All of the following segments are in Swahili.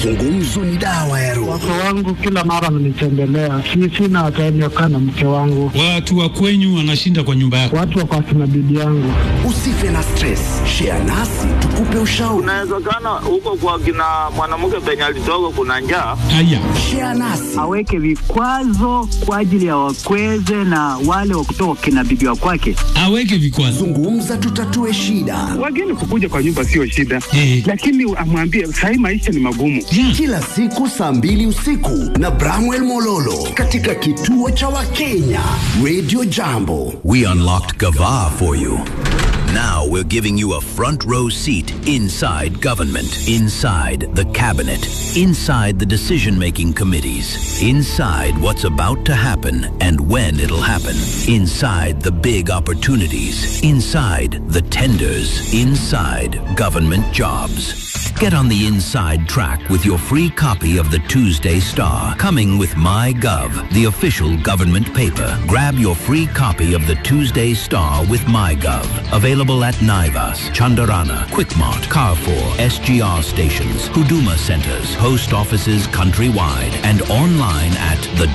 Mazungumzo ni dawa ya roho. Watu wangu kila mara mnitembelea. Sina hata kana mke wangu. Watu wa kwenyu wanashinda kwa nyumba yako. Watu wako na bibi yangu. Usife na stress. Share nasi tukupe ushauri. Unawezekana huko kwa kina mwanamke penye alitoka kuna njaa. Haya. Share nasi. Aweke vikwazo kwa ajili ya wakweze na wale wa kutoka kina bibi wa kwake. Aweke vikwazo. Zungumza tutatue shida. Wageni kukuja kwa nyumba sio shida. Lakini amwambie sasa maisha ni magumu. Kila siku saa 2 usiku na Bramwell Mololo katika kituo cha Wakenya Radio Jambo. We unlocked Gava for you. Now we're giving you a front row seat inside government, inside the cabinet, inside the decision-making committees, inside what's about to happen and when it'll happen, inside the big opportunities, inside the tenders, inside government jobs. Get on the inside track with your free copy of the Tuesday Star, coming with MyGov, the official government paper. Grab your free copy of the Tuesday Star with MyGov. Available at Naivas, Chandarana, Quickmart, Carrefour, SGR stations, Huduma centers, post offices countrywide, and online at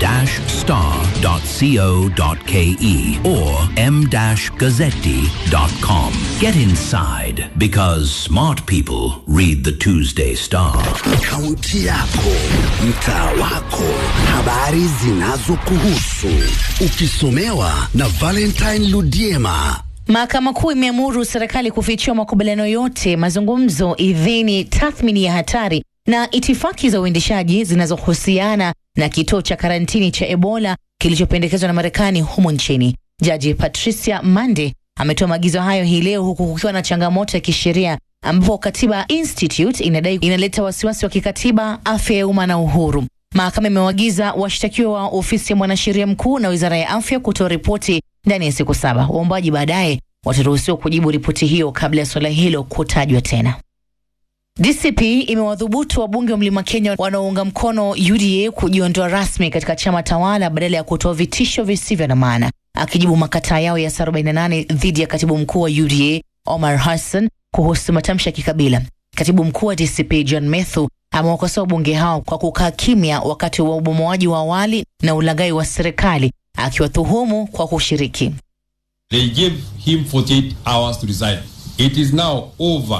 the-star.co.ke or m-gazzetti.com. Get inside, because smart people read the Tuesday Star. Kaunti yako, mtaa wako, habari zinazokuhusu. Ukisomewa na Valentine Ludiema. Mahakama Kuu imeamuru serikali kufichua makubaliano yote, mazungumzo, idhini, tathmini ya hatari na itifaki za uendeshaji zinazohusiana na kituo cha karantini cha Ebola kilichopendekezwa na Marekani humo nchini. Jaji Patricia Mande ametoa maagizo hayo hii leo huku kukiwa na changamoto ya kisheria ambapo Katiba Institute inadai inaleta wasiwasi wa kikatiba, afya ya umma na uhuru. Mahakama imewaagiza washtakiwa wa ofisi ya mwanasheria mkuu na Wizara ya Afya kutoa ripoti ndani ya siku 7. Waombaji baadaye wataruhusiwa kujibu ripoti hiyo kabla ya swala hilo kutajwa tena. DCP imewadhubutu wabunge wa Mlima Kenya wanaounga mkono UDA kujiondoa rasmi katika chama tawala badala ya kutoa vitisho visivyo na maana. Akijibu makataa yao ya 48 dhidi ya katibu mkuu wa UDA Omar Hassan kuhusu matamshi ya kikabila, katibu mkuu wa DCP John Methu amewakosoa wabunge hao kwa kukaa kimya wakati wa ubomoaji wa awali na ulaghai wa serikali, akiwatuhumu kwa kushiriki. They gave him 48 hours to resign. It is now over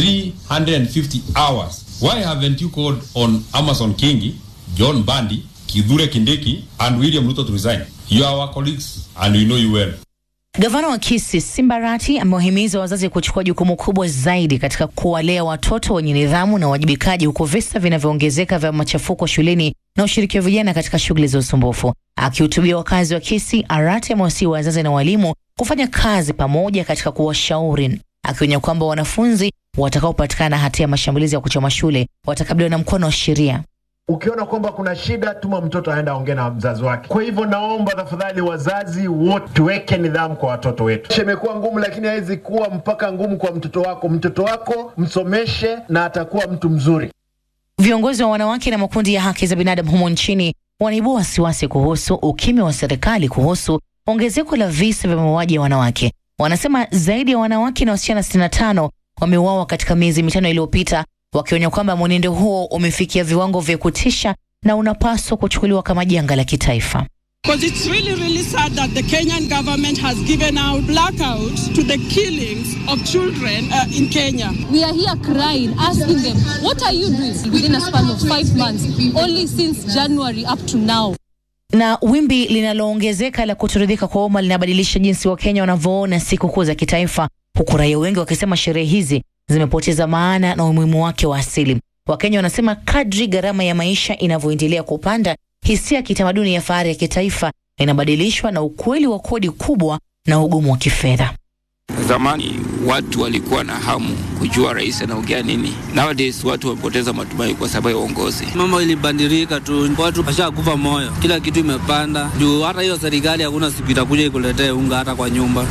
350 hours. Why haven't you called on Amason Kingi, John Bandi, Kithure Kindiki and William Ruto to resign? You are our colleagues and we know you well. Gavana wa Kisii Simbarati amewahimiza wazazi kuchukua jukumu kubwa zaidi katika kuwalea watoto wenye nidhamu na wajibikaji, huko visa vinavyoongezeka vya machafuko shuleni na ushiriki wa vijana katika shughuli za usumbufu. Akihutubia wakazi wa Kisii, Arati amewasihi wazazi na walimu kufanya kazi pamoja katika kuwashauri, akionya kwamba wanafunzi watakaopatikana hatia ya mashambulizi ya kuchoma shule watakabiliwa na mkono wa sheria. Ukiona kwamba kuna shida, tuma mtoto aenda ongea na mzazi wake. Kwa hivyo naomba tafadhali wazazi wote tuweke nidhamu kwa watoto wetu. Imekuwa ngumu, lakini haiwezi kuwa mpaka ngumu kwa mtoto wako. Mtoto wako msomeshe na atakuwa mtu mzuri. Viongozi wa wanawake na makundi ya haki za binadamu humo nchini wanaibua wasiwasi kuhusu ukimya wa serikali kuhusu ongezeko la visa vya mauaji ya wanawake. Wanasema zaidi ya wanawake na wasichana 65 wameuawa katika miezi 5 iliyopita, wakionya kwamba mwenendo huo umefikia viwango vya kutisha na unapaswa kuchukuliwa kama janga la kitaifa. Because it's really sad that the Kenyan government has given out blackouts to the killings of children in Kenya. We are here crying, asking them, what are you doing within a span of 5 months, only since January up to now? Na wimbi linaloongezeka la kutoridhika kwa umma linabadilisha jinsi wa Kenya wanavyoona sikukuu za kitaifa, huku raia wengi wakisema sherehe hizi zimepoteza maana na umuhimu wake wa asili. Wakenya wanasema kadri gharama ya maisha inavyoendelea kupanda, hisia ya kitamaduni ya fahari ya kitaifa inabadilishwa na ukweli wa kodi kubwa na ugumu wa kifedha. Zamani watu walikuwa na hamu kujua rais anaongea nini. Nowadays watu wamepoteza matumaini kwa sababu ya uongozi. Mambo ilibadilika tu, watu washakufa moyo. Kila kitu imepanda. Juu hata hiyo serikali hakuna siku itakuja ikuletee unga hata kwa nyumba.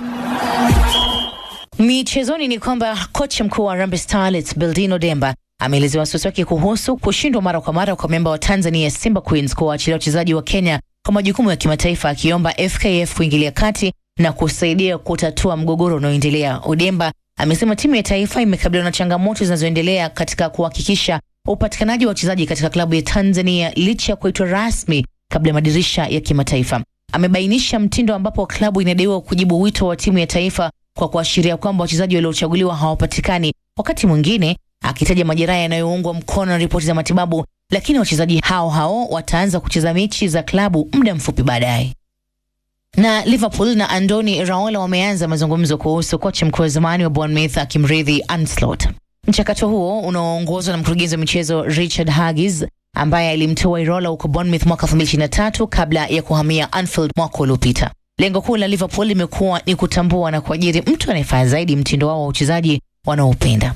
Michezoni ni kwamba kocha mkuu wa Harambee Starlets Bildino Demba ameelezea wasiwasi wake kuhusu kushindwa mara kwa mara kwa memba wa Tanzania Simba Queens kuwaachilia wachezaji wa Kenya kwa majukumu ya kimataifa, akiomba FKF kuingilia kati na kusaidia kutatua mgogoro unaoendelea. Odemba amesema timu ya taifa imekabiliwa na changamoto zinazoendelea katika kuhakikisha upatikanaji wa wachezaji katika klabu ya Tanzania licha ya kuitwa rasmi kabla ya madirisha ya kimataifa. Amebainisha mtindo ambapo klabu inadaiwa kujibu wito wa timu ya taifa kwa kuashiria kwamba wachezaji waliochaguliwa hawapatikani, wakati mwingine akitaja majeraha yanayoungwa mkono na ripoti za matibabu, lakini wachezaji hao wataanza kucheza mechi za klabu muda mfupi baadaye. Na Liverpool na Andoni Raola wameanza mazungumzo kuhusu kocha mkuu wa zamani wa Bournemouth akimrithi Ancelotti. Mchakato huo unaoongozwa na mkurugenzi wa michezo Richard Huggies ambaye alimtoa Raola huko Bournemouth mwaka 2023 kabla ya kuhamia Anfield mwaka uliopita. Lengo kuu la Liverpool limekuwa ni kutambua na kuajiri mtu anayefaa zaidi mtindo wao wa uchezaji wanaopenda.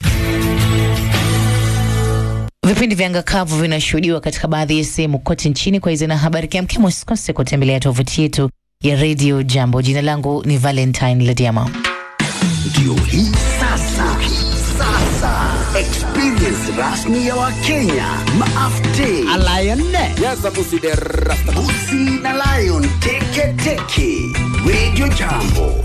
Vipindi vya angakavu vinashuhudiwa katika baadhi ya sehemu kote nchini. Kwa hizo na habari kemkem, usikose kutembelea tovuti yetu ya Radio Jambo. Jina langu ni Valentine Lediama. Ndio hii sasa experience rasmi ya Wakenya maafte Busi na Lion teke Radio Jambo.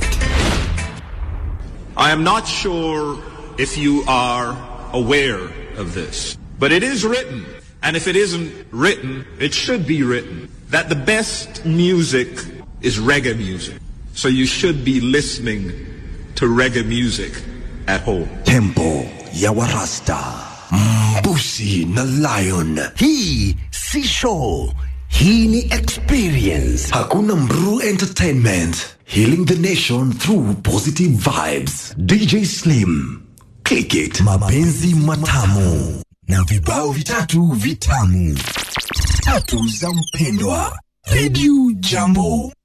I am not sure if you are aware of this, but it is written, and if it isn't written, it should be written, that the best music is reggae music. So you should be listening to reggae music at home. Tempo ya Warasta, Busi na Lion. Hii si show, hii ni experience. Hakuna Mru Entertainment, healing the nation through positive vibes. DJ Slim, click it. Mapenzi matamu na vibao vitatu vitamu, tatu za mpendwa. Radio Jambo.